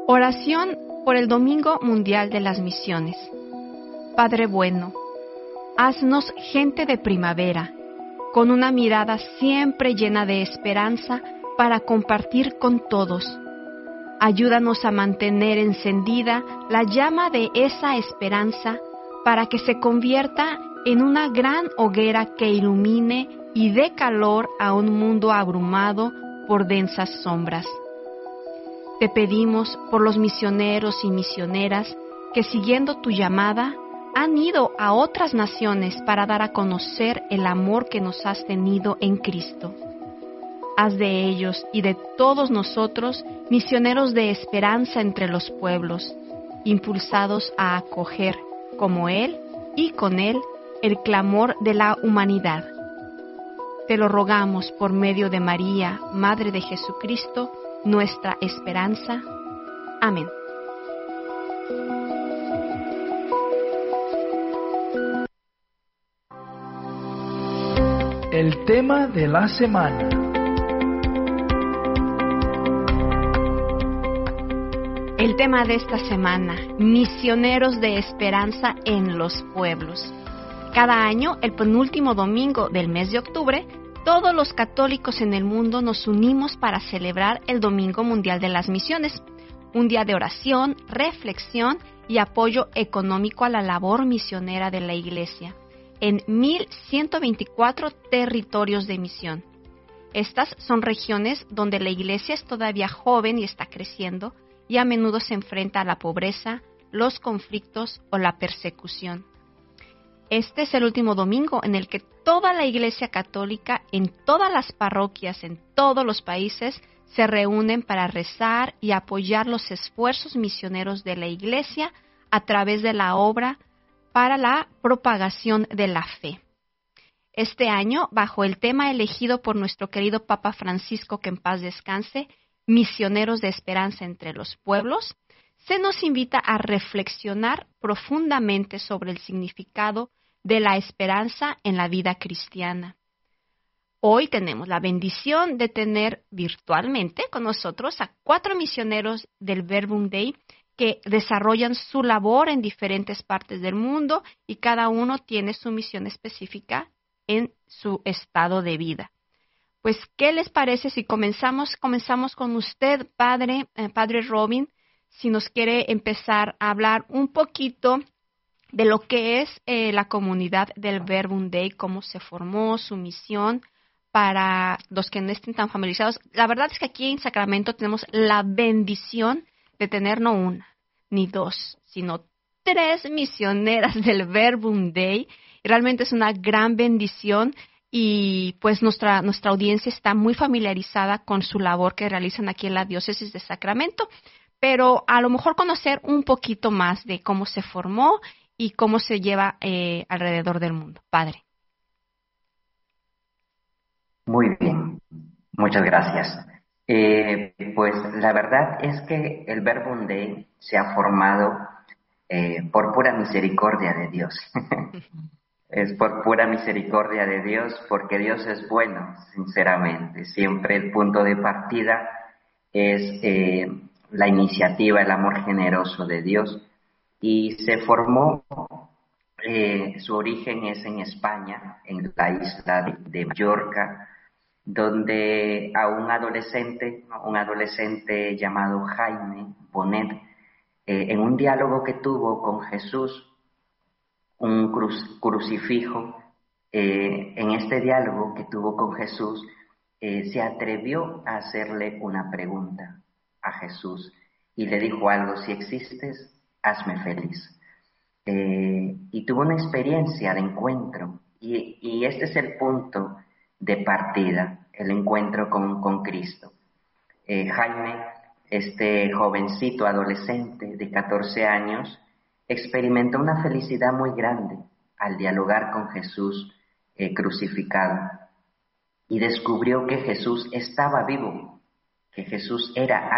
Oración por el Domingo Mundial de las Misiones. Padre bueno, haznos gente de primavera, con una mirada siempre llena de esperanza para compartir con todos. Ayúdanos a mantener encendida la llama de esa esperanza para que se convierta en una gran hoguera que ilumine y dé calor a un mundo abrumado por densas sombras. Te pedimos por los misioneros y misioneras que, siguiendo tu llamada, han ido a otras naciones para dar a conocer el amor que nos has tenido en Cristo. Haz de ellos y de todos nosotros misioneros de esperanza entre los pueblos, impulsados a acoger, como Él y con Él, el clamor de la humanidad. Te lo rogamos por medio de María, Madre de Jesucristo, nuestra esperanza. Amén. El tema de la semana. El tema de esta semana: misioneros de esperanza en los pueblos. Cada año, el penúltimo domingo del mes de octubre, todos los católicos en el mundo nos unimos para celebrar el Domingo Mundial de las Misiones, un día de oración, reflexión y apoyo económico a la labor misionera de la Iglesia, en 1,124 territorios de misión. Estas son regiones donde la Iglesia es todavía joven y está creciendo, y a menudo se enfrenta a la pobreza, los conflictos o la persecución. Este es el último domingo en el que toda la Iglesia Católica, en todas las parroquias, en todos los países, se reúnen para rezar y apoyar los esfuerzos misioneros de la Iglesia a través de la obra para la propagación de la fe. Este año, bajo el tema elegido por nuestro querido Papa Francisco, que en paz descanse, Misioneros de Esperanza entre los Pueblos, se nos invita a reflexionar profundamente sobre el significado de la esperanza en la vida cristiana. Hoy tenemos la bendición de tener virtualmente con nosotros a 4 misioneros del Verbum Dei que desarrollan su labor en diferentes partes del mundo y cada uno tiene su misión específica en su estado de vida. Pues, ¿qué les parece si comenzamos con usted, Padre Robin, si nos quiere empezar a hablar un poquito de lo que es la comunidad del Verbum Dei, cómo se formó, su misión, para los que no estén tan familiarizados? La verdad es que aquí en Sacramento tenemos la bendición de tener no una, ni dos, sino 3 misioneras del Verbum Dei. Y realmente es una gran bendición y pues nuestra audiencia está muy familiarizada con su labor que realizan aquí en la Diócesis de Sacramento, pero a lo mejor conocer un poquito más de cómo se formó y cómo se lleva alrededor del mundo. Padre. Muy bien, muchas gracias. Pues la verdad es que el Verbum Dei se ha formado por pura misericordia de Dios. Es por pura misericordia de Dios, porque Dios es bueno, sinceramente. Siempre el punto de partida es la iniciativa, el amor generoso de Dios. Y se formó, su origen es en España, en la isla de Mallorca, donde a un adolescente llamado Jaime Bonet, en un diálogo que tuvo con Jesús, un crucifijo, en este diálogo que tuvo con Jesús, se atrevió a hacerle una pregunta a Jesús y le dijo algo: si existes, hazme feliz. Y tuvo una experiencia de encuentro, y este es el punto de partida, el encuentro con Cristo. Jaime, este jovencito adolescente de 14 años, experimentó una felicidad muy grande al dialogar con Jesús crucificado, y descubrió que Jesús estaba vivo, que Jesús era